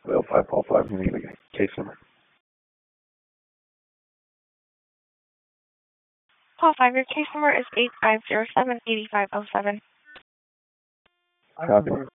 5 Paul 5. Case number. Paul 5, your case number is 8507-8507. Copy.